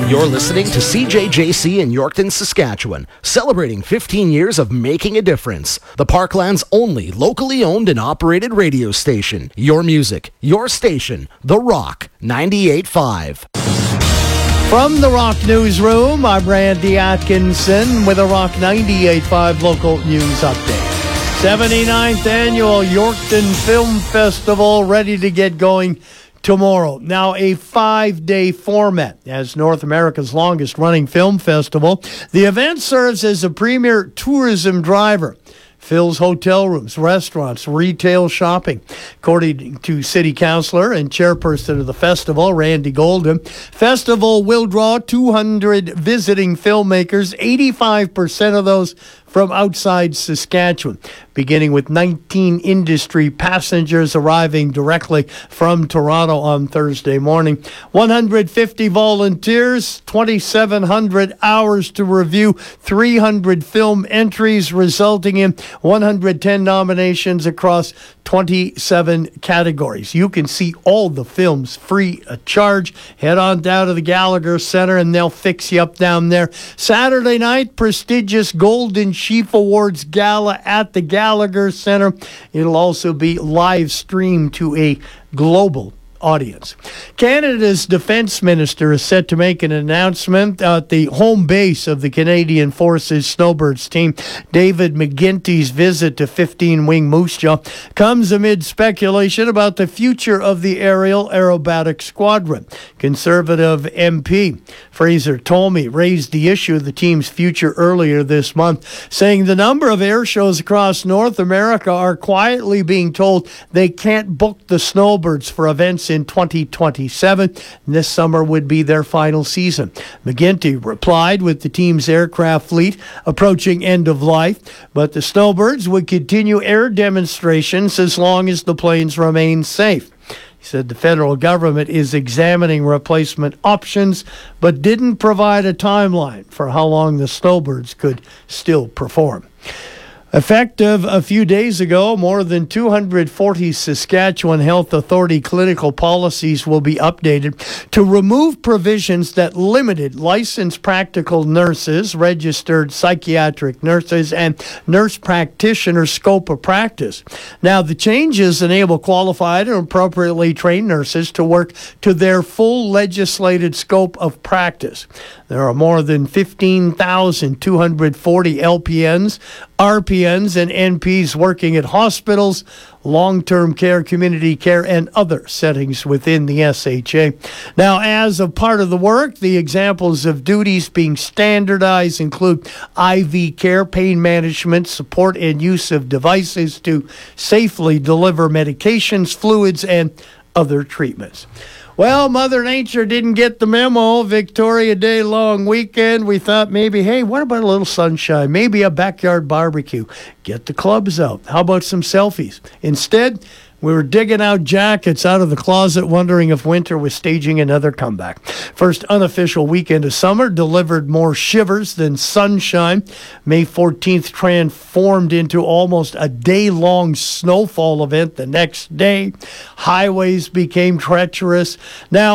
You're listening to CJJC in Yorkton, Saskatchewan, celebrating 15 years of making a difference. The Parkland's only locally owned and operated radio station. Your music, your station, The Rock 98.5. From the Rock Newsroom, I'm Randy Atkinson with a Rock 98.5 local news update. 79th Annual Yorkton Film Festival ready to get going tomorrow. Now, a 5-day format as North America's longest running film festival. The event serves as a premier tourism driver. Fills hotel rooms, restaurants, retail shopping. According to City Councillor and Chairperson of the festival, Randy Golden, festival will draw 200 visiting filmmakers, 85% of those from outside Saskatchewan, beginning with 19 industry passengers arriving directly from Toronto on Thursday morning. 150 volunteers, 2,700 hours to review, 300 film entries, resulting in 110 nominations across 27 categories. You can see all the films free of charge. Head on down to the Gallagher Centre and they'll fix you up down there. Saturday night, prestigious Golden Sheaf Awards Gala at the Gallagher Centre. It'll also be live streamed to a global audience. Canada's defense minister is set to make an announcement at the home base of the Canadian Forces Snowbirds team. David McGuinty's visit to 15 Wing Moose Jaw comes amid speculation about the future of the aerial aerobatic squadron. Conservative MP Fraser Tolmie raised the issue of the team's future earlier this month, saying the number of air shows across North America are quietly being told they can't book the Snowbirds for events in 2027. This summer would be their final season. McGuinty replied with the team's aircraft fleet approaching end of life, but the Snowbirds would continue air demonstrations as long as the planes remain safe. He said the federal government is examining replacement options, but didn't provide a timeline for how long the Snowbirds could still perform. Effective a few days ago, more than 240 Saskatchewan Health Authority clinical policies will be updated to remove provisions that limited licensed practical nurses, registered psychiatric nurses, and nurse practitioner scope of practice. Now, the changes enable qualified and appropriately trained nurses to work to their full legislated scope of practice. There are more than 15,240 LPNs, RPNs, and NPs working at hospitals, long-term care, community care, and other settings within the SHA. Now, as a part of the work, the examples of duties being standardized include IV care, pain management, support, and use of devices to safely deliver medications, fluids, and other treatments. Well, Mother Nature didn't get the memo. Victoria Day long weekend. We thought maybe, hey, what about a little sunshine? Maybe a backyard barbecue. Get the clubs out. How about some selfies? Instead, we were digging out jackets out of the closet, wondering if winter was staging another comeback. First unofficial weekend of summer delivered more shivers than sunshine. May 14th transformed into almost a day-long snowfall event the next day. Highways became treacherous. Now,